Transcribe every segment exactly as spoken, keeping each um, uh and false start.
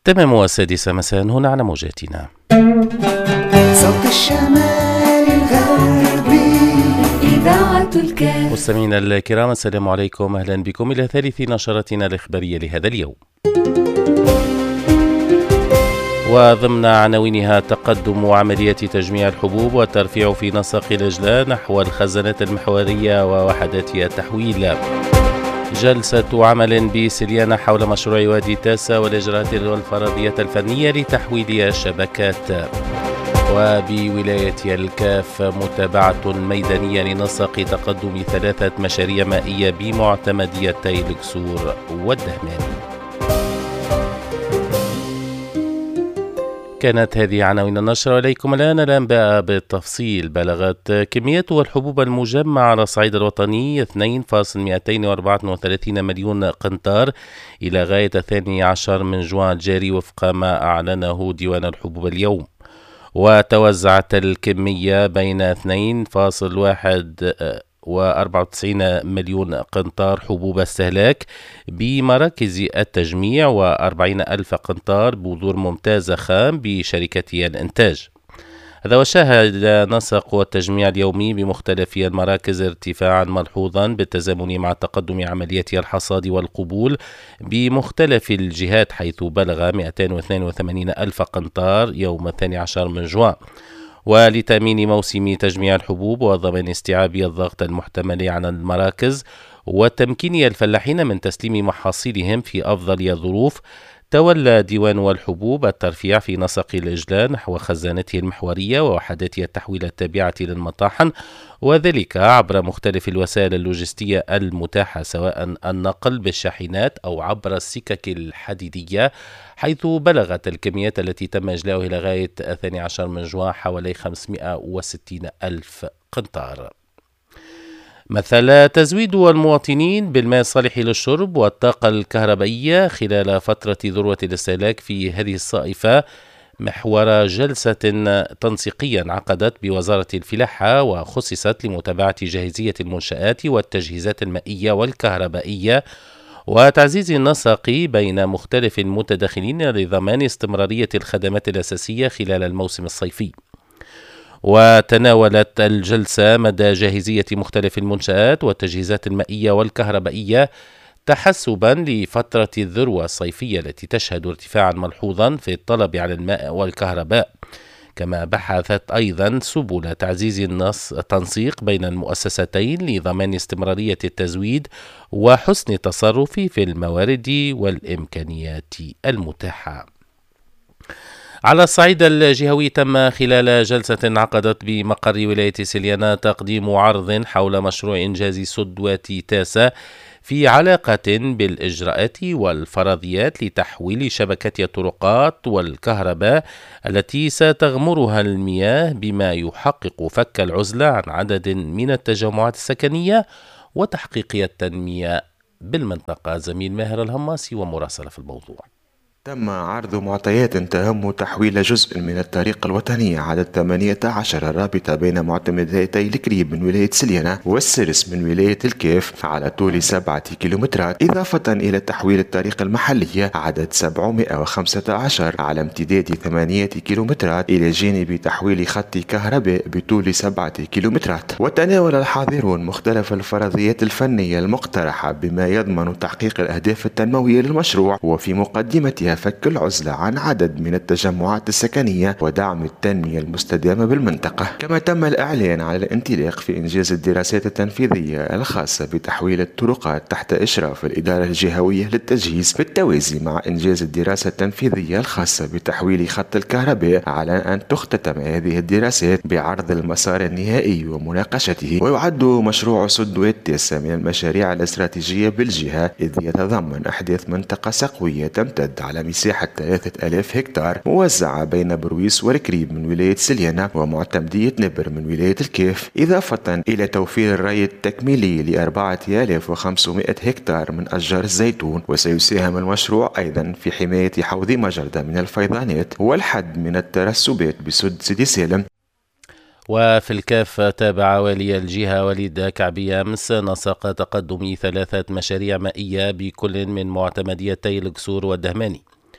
تمام السادسة مساء هنا على موجاتنا. صوت الشمال الغربي إذاعة الكاف. مستمعينا الكرام السلام عليكم، أهلا بكم إلى ثالث نشرتنا الإخبارية لهذا اليوم، وضمن عناوينها تقدم عملية تجميع الحبوب والترفيع في نسق الإجلاء نحو الخزانات المحورية ووحدات التحويل. جلسة عمل بسليانة حول مشروع وادي تاسا والإجراءات والفرضيات الفنية لتحويل الشبكات. وبولاية الكاف متابعة ميدانية لنسق تقدم ثلاثة مشاريع مائية بمعتمديتي الكسور والدهماني. كانت هذه عناوين النشر، إليكم الآن الأنباء بالتفصيل. بلغت كميات الحبوب المجمعة على الصعيد الوطني اثنين فاصلة مئتين وأربعة وثلاثين مليون قنطار إلى غاية الثاني عشر من جوان الجاري وفق ما أعلنه ديوان الحبوب اليوم، وتوزعت الكمية بين اثنين فاصلة واحد وأربعة وتسعين مليون قنطار حبوب استهلاك بمراكز التجميع وأربعين ألف قنطار بذور ممتازة خام بشركة الإنتاج. هذا وشهد نسق التجميع اليومي بمختلف المراكز ارتفاعا ملحوظا بالتزامن مع تقدم عملية الحصاد والقبول بمختلف الجهات، حيث بلغ مئتين واثنين وثمانين ألف قنطار يوم الثاني عشر من جوان. ولتأمين موسم تجميع الحبوب وضمان استيعاب الضغط المحتمل على المراكز وتمكين الفلاحين من تسليم محاصيلهم في أفضل الظروف، تولى ديوان الحبوب الترفيع في نسق الإجلاء نحو خزانته المحورية ووحدات التحويل التابعة للمطاحن، وذلك عبر مختلف الوسائل اللوجستية المتاحة سواء النقل بالشاحنات أو عبر السكك الحديدية، حيث بلغت الكميات التي تم إجلاؤها إلى غاية الثاني عشر من جوان حوالي خمسمئة وستين ألف قنطار. مثل تزويد المواطنين بالماء الصالح للشرب والطاقة الكهربائية خلال فترة ذروة الاستهلاك في هذه الصائفة محور جلسة تنسيقية عقدت بوزارة الفلاحة وخصصت لمتابعة جاهزية المنشآت والتجهيزات المائية والكهربائية وتعزيز النسق بين مختلف المتداخلين لضمان استمرارية الخدمات الأساسية خلال الموسم الصيفي. وتناولت الجلسة مدى جاهزية مختلف المنشآت والتجهيزات المائية والكهربائية تحسبا لفترة الذروة الصيفية التي تشهد ارتفاعا ملحوظا في الطلب على الماء والكهرباء، كما بحثت أيضا سبل تعزيز النص التنسيق بين المؤسستين لضمان استمرارية التزويد وحسن التصرف في الموارد والإمكانيات المتاحة. على الصعيد الجهوي تم خلال جلسة عقدت بمقر ولاية سليانة تقديم عرض حول مشروع إنجاز سد وادي تاسا في علاقة بالإجراءات والفرضيات لتحويل شبكة الطرقات والكهرباء التي ستغمرها المياه، بما يحقق فك العزلة عن عدد من التجمعات السكنية وتحقيق التنمية بالمنطقة. زميل ماهر الهماسي ومراسلة في الموضوع. تم عرض معطيات تهم تحويل جزء من الطريق الوطني عدد ثمانية عشر الرابطة بين معتمديتي الكريب من ولاية سليانة والسرس من ولاية الكيف على طول سبعة كيلومترات، إضافة إلى تحويل الطريق المحلية عدد سبعمئة وخمسة عشر على امتداد ثمانية كيلومترات إلى جانب تحويل خط كهرباء بطول سبعة كيلومترات. وتناول الحاضرون مختلف الفرضيات الفنية المقترحة بما يضمن تحقيق الأهداف التنموية للمشروع، وفي مقدمتها فك العزلة عن عدد من التجمعات السكنية ودعم التنمية المستدامة بالمنطقة. كما تم الإعلان على الانطلاق في إنجاز الدراسات التنفيذية الخاصة بتحويل الطرقات تحت إشراف الإدارة الجهوية للتجهيز، بالتوازي مع إنجاز الدراسة التنفيذية الخاصة بتحويل خط الكهرباء، على أن تختتم هذه الدراسات بعرض المسار النهائي ومناقشته. ويعد مشروع سد وادي تاسا من المشاريع الاستراتيجية بالجهة، إذ يتضمن أحداث منطقة سقوية تمتد على مساحة ثلاثة آلاف هكتار موزعة بين برويس والكريب من ولاية سليانة ومعتمدية نبر من ولاية الكيف، إضافة إلى توفير الري التكميلي لأربعة آلاف وخمسمئة هكتار من أشجار الزيتون. وسيساهم المشروع أيضا في حماية حوض مجردة من الفيضانات والحد من الترسبات بسد سيدي سالم. وفي الكاف تابع والي الجهة وليد كعبي أمس نسق تقدم ثلاثة مشاريع مائية بكل من معتمديتي الكسور والدهماني.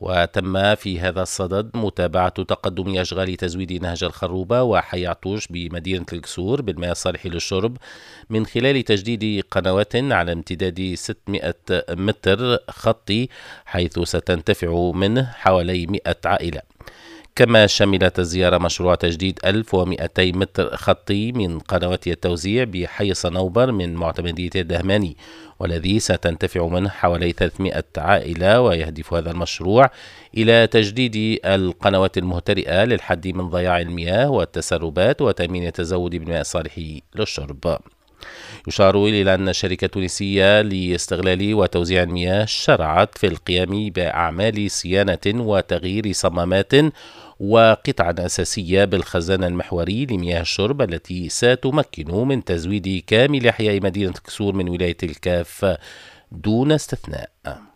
وتم في هذا الصدد متابعة تقدم أشغال تزويد نهج الخروبة وحي عطوش بمدينة الكسور بالماء الصالح للشرب من خلال تجديد قنوات على امتداد ستمائة متر خطي، حيث ستنتفع منه حوالي مئة عائلة. كما شملت الزيارة مشروع تجديد ألف ومئتي متر خطي من قنوات التوزيع بحي صنوبر من معتمدية الدهماني، والذي ستنتفع منه حوالي ثلاثمائة عائلة. ويهدف هذا المشروع إلى تجديد القنوات المهترئة للحد من ضياع المياه والتسربات وتأمين التزود بالماء الصالح للشرب. يشار إلى أن الشركة التونسية لاستغلال وتوزيع المياه شرعت في القيام بأعمال صيانة وتغيير صمامات وقطعا أساسية بالخزان المحوري لمياه الشرب التي ستمكن من تزويد كامل أحياء مدينة كسور من ولاية الكاف دون استثناء.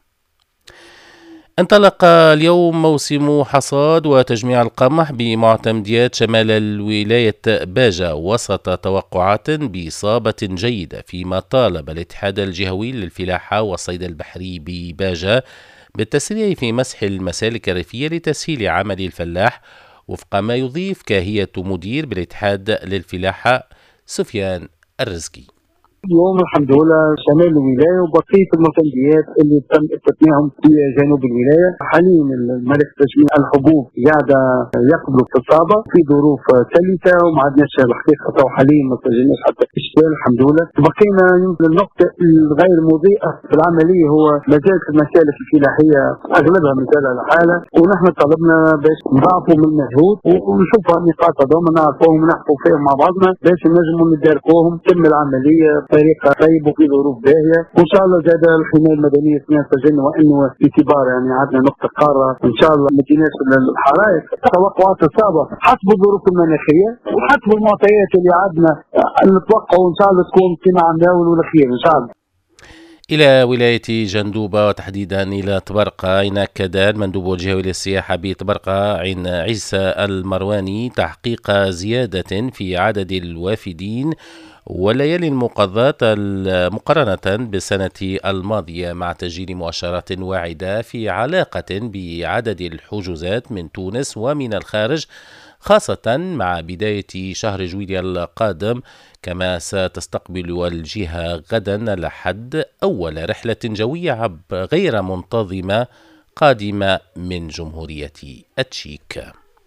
انطلق اليوم موسم حصاد وتجميع القمح بمعتمديات شمال الولاية باجة وسط توقعات بإصابة جيدة، فيما طالب الاتحاد الجهوي للفلاحة والصيد البحري بباجة بالتسريع في مسح المسالك الريفية لتسهيل عمل الفلاح، وفق ما يضيف كاهية مدير بالاتحاد للفلاحة سفيان الرزقي. اليوم الحمد لله شمال الولايه وبقيه المعتمديات اللي تم استثنائهم في جنوب الولايه. حاليا الملك تجميع الحبوب قاعده يقبلوا في الصابه في ظروف سلسه وما عندناش الحقيقه تو حاليا ما سجلناش حتى اشكال الحمد لله. بقينا يمكن النقطه الغير مضيئه في العمليه هو مازالت المسالك الفلاحيه اغلبها مثال على حاله، ونحن طلبنا باش نضاعفوا من المجهود ونشوفوا النقاط هذوما نعرفوهم ونحكوا فيهم مع بعضنا باش نجموا نداركوهم تم العمليه بطريقه طيبه وفي ظروف باهيه، وان شاء الله زاد الحمايه المدنيه سجلنا وانه باعتبار يعني عندنا نقطه قاره ان شاء الله ما تجيناش الحرائق. توقعات الصعبه حسب الظروف المناخيه وحسب المعطيات اللي عندنا نتوقعوا ان شاء الله تكون فيما عندنا والخير ان شاء الله. إلى ولاية جندوبة وتحديدا إلى طبرقة، أين أكد المندوب الجهوي للسياحة بطبرقة عين عيسى المرواني تحقيق زيادة في عدد الوافدين والليالي المقضاة مقارنة بالسنة الماضية، مع تسجيل مؤشرات واعدة في علاقة بعدد الحجوزات من تونس ومن الخارج، خاصة مع بداية شهر جويلية القادم. كما ستستقبل الجهة غدا الأحد أول رحلة جوية غير منتظمة قادمة من جمهورية التشيك.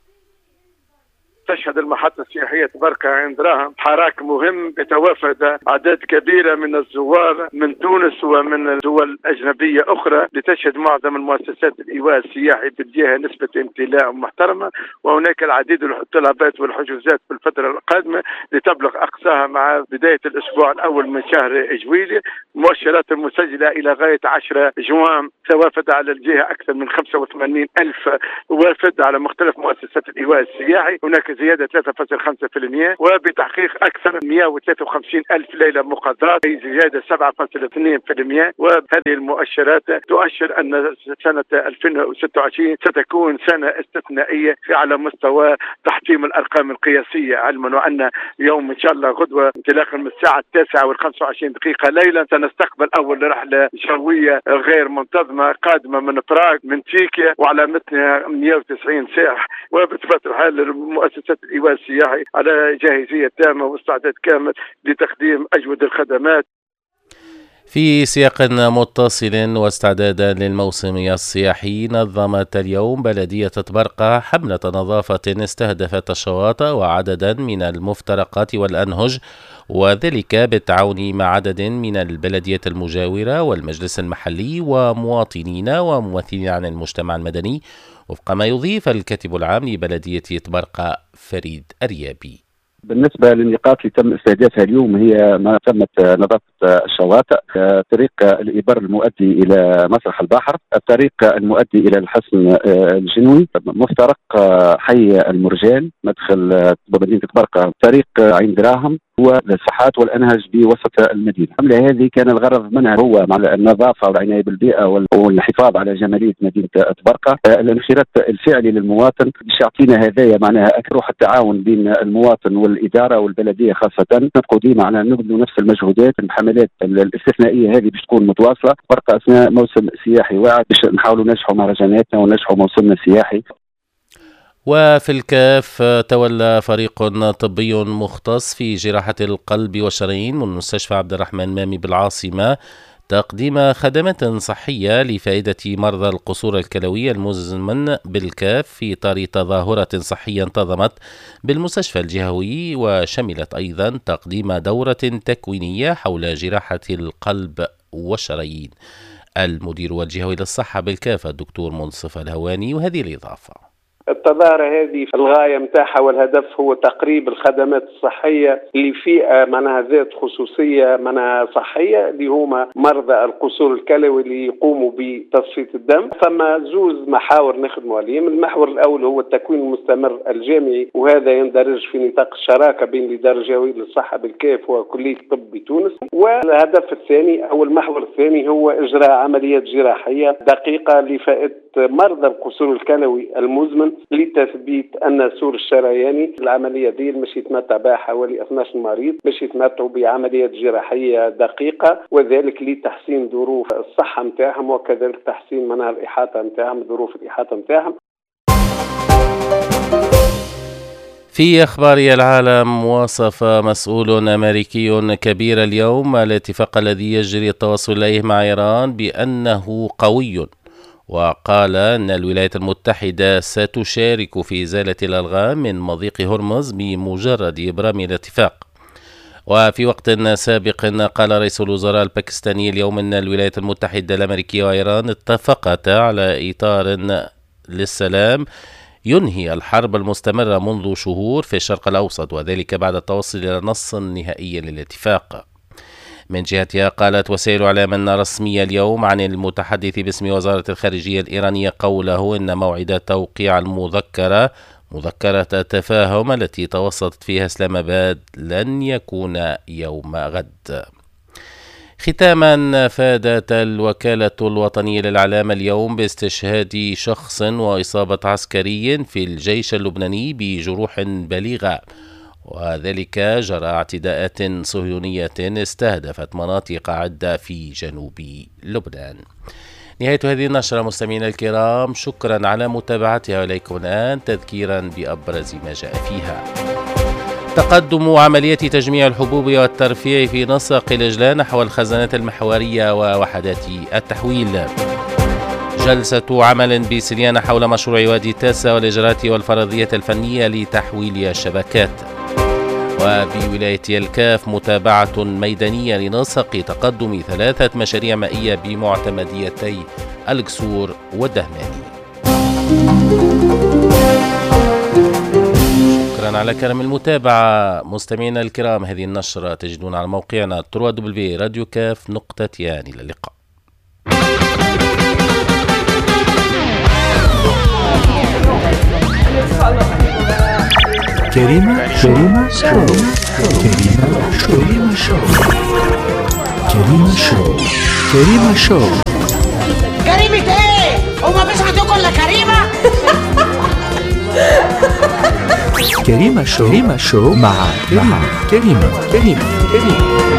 تشهد المحطة السياحية طبرقة عند راهم حراك مهم، يتوافد أعداد كبيرة من الزوار من تونس ومن دول أجنبية أخرى، لتشهد معظم المؤسسات الإيواء السياحي بالجهة نسبة امتلاء محترمة، وهناك العديد من الطلبات والحجوزات في الفترة القادمة لتبلغ أقصاها مع بداية الأسبوع الأول من شهر جويلية. مؤشرات المسجلة إلى غاية عشرة جوان، توافد على الجهة أكثر من خمسة وثمانين ألف وافد على مختلف مؤسسات الإيواء السياحي، هناك زيادة ثلاثة فاصلة خمسة بالمئة، وبتحقيق أكثر من مئة وثلاثة وخمسين ألف ليلة مقضاة، أي زيادة سبعة فاصلة اثنين بالمئة. وهذه المؤشرات تؤشر أن سنة ألفين وستة وعشرين ستكون سنة استثنائية على مستوى تحطيم الأرقام القياسية، علما وأن يوم إن شاء الله غدوة انطلاقا من الساعة التاسعة والخمسة وعشرين دقيقة ليلا سنستقبل أول رحلة جوية غير منتظمة قادمة من براغ من تشيكيا وعلى متنها مئة وتسعين سائح. وبطبيعة الحال المؤسسات الإيواء السياحي على جاهزية تامة واستعداد كامل لتقديم أجود الخدمات. في سياق متصل واستعدادا للموسم السياحي، نظمت اليوم بلدية طبرقة حملة نظافة استهدفت الشواطئ وعددا من المفترقات والأنهج، وذلك بالتعاون مع عدد من البلديات المجاورة والمجلس المحلي ومواطنين وممثلين عن المجتمع المدني، وفق ما يضيف الكاتب العام لبلدية طبرقة فريد الريابي. بالنسبة للنقاط اللي تم استهدافها اليوم هي ما تمت نظافة الشواطئ، طريق الإبر المؤدي إلى مسرح البحر، الطريق المؤدي إلى الحصن الجنوي، مفترق حي المرجان مدخل مدينة طبرقة، طريق عين دراهم، والساحات والأنهج بوسط المدينة. الحملة هذه كان الغرض منها هو مع النظافة والعناية بالبيئة والحفاظ على جمالية مدينة تبرقة. الانخراط الفعلي للمواطن باش يعطينا هدايا معناها روح التعاون بين المواطن والإدارة والبلدية خاصة. نبقوا ديما على نبذلوا نفس المجهودات. الحملات الاستثنائية هذه باش تكون متواصلة برقة أثناء موسم سياحي واعد باش نحاولوا ننجحوا مهرجاناتنا وننجحوا موسمنا السياحي. وفي الكاف تولى فريق طبي مختص في جراحة القلب والشرايين من مستشفى عبد الرحمن مامي بالعاصمة تقديم خدمات صحية لفائدة مرضى القصور الكلوي المزمن بالكاف في إطار تظاهرة صحية انتظمت بالمستشفى الجهوي، وشملت أيضا تقديم دورة تكوينية حول جراحة القلب والشرايين. المدير الجهوي للصحة بالكاف الدكتور منصف الهواني، وهذه الإضافة: التظاهرة هذه الغاية متاعها والهدف هو تقريب الخدمات الصحية لفئة معناها ذات خصوصية معناها صحية اللي هما مرضى القصور الكلوي اللي يقوموا بتصفية الدم. ثم زوز محاور نخدموا عليهم. المحور الأول هو التكوين المستمر الجامعي، وهذا يندرج في نطاق الشراكة بين الإدارة الجهوية للصحة بالكاف وكلية الطب بتونس. والهدف الثاني أو المحور الثاني هو إجراء عمليات جراحية دقيقة لفائدة مرضى القصور الكلوي المزمن لتثبيت أن سور الشرياني. العملية دي مش يتمتع بها حوالي اثني عشر مريض، مش يتمتعوا بعمليات جراحية دقيقة، وذلك لتحسين ظروف الصحة متاعهم وكذلك تحسين منها الإحاطة متاعهم، ظروف الإحاطة متاعهم. في أخبار العالم، وصف مسؤول أمريكي كبير اليوم الاتفاق الذي يجري التوصل إليه مع إيران بأنه قوي، وقال أن الولايات المتحدة ستشارك في إزالة الألغام من مضيق هرمز بمجرد إبرام الاتفاق. وفي وقت سابق قال رئيس الوزراء الباكستاني اليوم أن الولايات المتحدة الأمريكية وإيران اتفقتا على إطار للسلام ينهي الحرب المستمرة منذ شهور في الشرق الأوسط، وذلك بعد التوصل إلى نص نهائي للاتفاق. من جهتها قالت وسائل إعلام رسمية اليوم عن المتحدث باسم وزارة الخارجية الإيرانية قوله إن موعد توقيع المذكرة مذكرة التفاهم التي توسطت فيها إسلام آباد لن يكون يوم غد. ختاما، فادت الوكالة الوطنية للإعلام اليوم باستشهاد شخص وإصابة عسكري في الجيش اللبناني بجروح بليغة، وذلك جراء اعتداءات صهيونية استهدفت مناطق عدة في جنوب لبنان. نهاية هذه النشرة مستمعينا الكرام، شكرا على متابعتها، وإليكم الآن تذكيرا بأبرز ما جاء فيها. تقدم عملية تجميع الحبوب والترفيع في نسق الإجلاء نحو الخزانات المحورية ووحدات التحويل. جلسة عمل بسليانة حول مشروع وادي تاسا والإجراءات والفرضية الفنية لتحويل الشبكات. وبولاية الكاف متابعة ميدانية لنسق تقدم ثلاثة مشاريع مائية بمعتمديتي القصور والدهماني. شكرا على كرم المتابعة مستمعينا الكرام. هذه النشرة تجدون على موقعنا دبليو دبليو دبليو دوت راديو كاف نقطة تي. إلى اللقاء. كريمة كريمة شو كريمة شو كريمة شو كريمة شو كريمة شو كريمة ايه؟ هما مش عندكم الا كريمة؟ كريمة شو كريمة شو مع كريمة كريمة كريمة كريمة